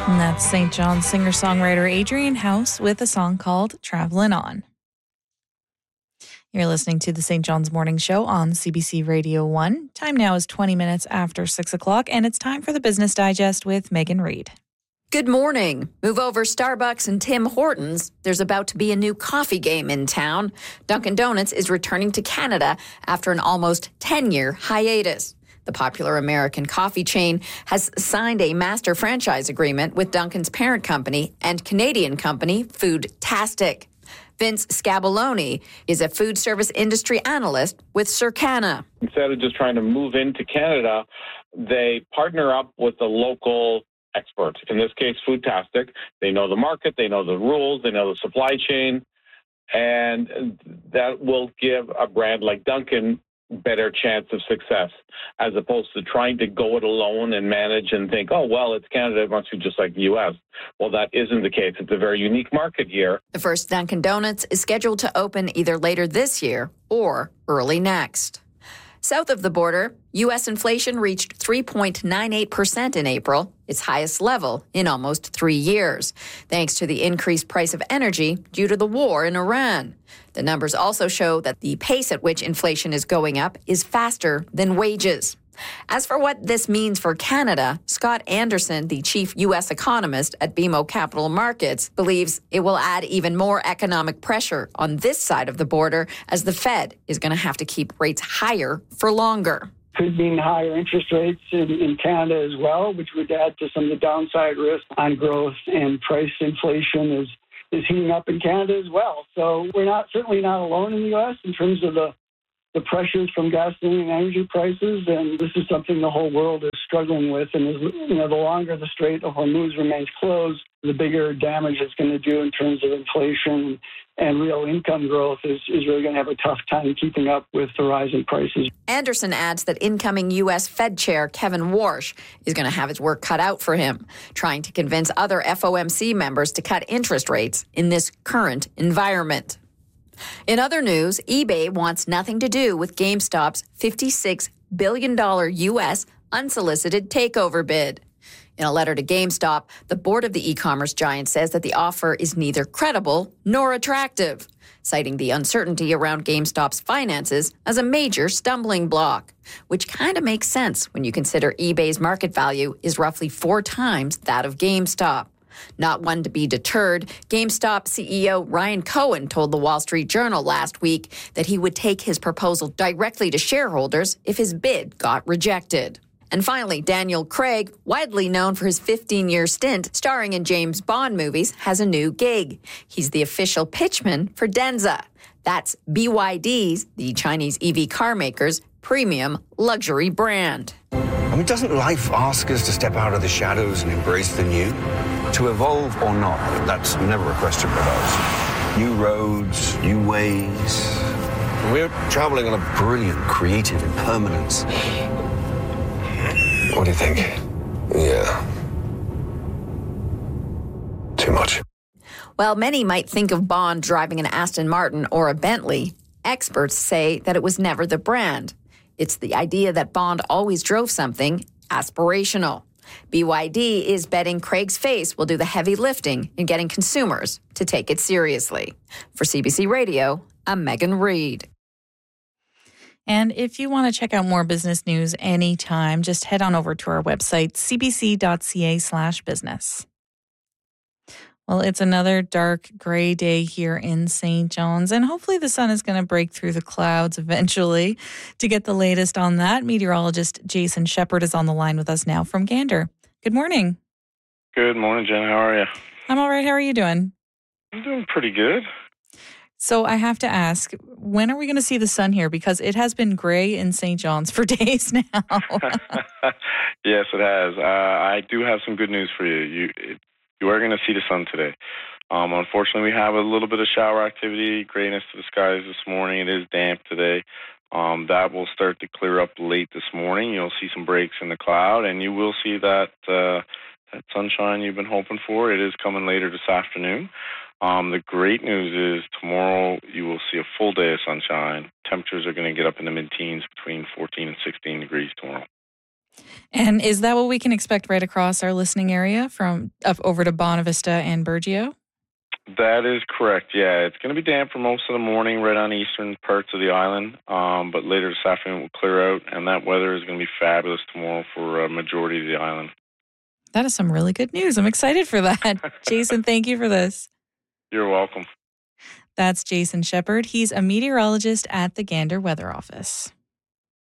And that's St. John's singer-songwriter Adrian House with a song called Travelin' On. You're listening to the St. John's Morning Show on CBC Radio 1. Time now is 20 minutes after 6 o'clock, and it's time for the Business Digest with Megan Reid. Good morning. Move over Starbucks and Tim Hortons. There's about to be a new coffee game in town. Dunkin' Donuts is returning to Canada after an almost 10-year hiatus. The popular American coffee chain has signed a master franchise agreement with Dunkin's parent company and Canadian company Foodtastic. Vince Scaboloni is a food service industry analyst with Circana. Instead of just trying to move into Canada, they partner up with the local experts. In this case, Foodtastic. They know the market, they know the rules, they know the supply chain, and that will give a brand like Dunkin' better chance of success, as opposed to trying to go it alone and manage and think, oh, well, it's Canada, it must be just like the U.S. Well, that isn't the case. It's a very unique market here. The first Dunkin' Donuts is scheduled to open either later this year or early next. South of the border, U.S. inflation reached 3.98% in April, its highest level in almost 3 years, thanks to the increased price of energy due to the war in Iran. The numbers also show that the pace at which inflation is going up is faster than wages. As for what this means for Canada, Scott Anderson, the chief U.S. economist at BMO Capital Markets, believes it will add even more economic pressure on this side of the border as the Fed is going to have to keep rates higher for longer. Could mean higher interest rates in Canada as well, which would add to some of the downside risk on growth, and price inflation is heating up in Canada as well. So we're certainly not alone in the U.S. in terms of the pressures from gasoline and energy prices, and this is something the whole world is struggling with. And the longer the Strait of Hormuz remains closed, the bigger damage it's going to do in terms of inflation and real income growth is really going to have a tough time keeping up with the rising prices. Anderson adds that incoming U.S. Fed Chair Kevin Warsh is going to have his work cut out for him, trying to convince other FOMC members to cut interest rates in this current environment. In other news, eBay wants nothing to do with GameStop's $56 billion U.S. unsolicited takeover bid. In a letter to GameStop, the board of the e-commerce giant says that the offer is neither credible nor attractive, citing the uncertainty around GameStop's finances as a major stumbling block, which kind of makes sense when you consider eBay's market value is roughly 4 times that of GameStop. Not one to be deterred, GameStop CEO Ryan Cohen told the Wall Street Journal last week that he would take his proposal directly to shareholders if his bid got rejected. And finally, Daniel Craig, widely known for his 15-year stint starring in James Bond movies, has a new gig. He's the official pitchman for Denza. That's BYD's, the Chinese EV car maker's, premium luxury brand. I mean, doesn't life ask us to step out of the shadows and embrace the new? To evolve or not, that's never a question for us. New roads, new ways. We're traveling on a brilliant creative impermanence. What do you think? Yeah. Too much. While many might think of Bond driving an Aston Martin or a Bentley, experts say that it was never the brand. It's the idea that Bond always drove something aspirational. BYD is betting Craig's face will do the heavy lifting in getting consumers to take it seriously. For CBC Radio, I'm Megan Reid. And if you want to check out more business news anytime, just head on over to our website, cbc.ca/business. Well, it's another dark, gray day here in St. John's, and hopefully the sun is going to break through the clouds eventually. To get the latest on that, meteorologist Jason Shepard is on the line with us now from Gander. Good morning. Good morning, Jen. How are you? I'm all right. How are you doing? I'm doing pretty good. So I have to ask, when are we going to see the sun here? Because it has been gray in St. John's for days now. Yes, it has. I do have some good news for you. You are going to see the sun today. Unfortunately, we have a little bit of shower activity, grayness to the skies this morning. It is damp today. That will start to clear up late this morning. You'll see some breaks in the cloud, and you will see that sunshine you've been hoping for. It is coming later this afternoon. The great news is tomorrow you will see a full day of sunshine. Temperatures are going to get up in the mid-teens, between 14 and 16 degrees tomorrow. And is that what we can expect right across our listening area from up over to Bonavista and Burgeo? That is correct. Yeah, it's going to be damp for most of the morning right on eastern parts of the island, but later this afternoon it will clear out, and that weather is going to be fabulous tomorrow for a majority of the island. That is some really good news. I'm excited for that. Jason, thank you for this. You're welcome. That's Jason Shepard. He's a meteorologist at the Gander Weather Office.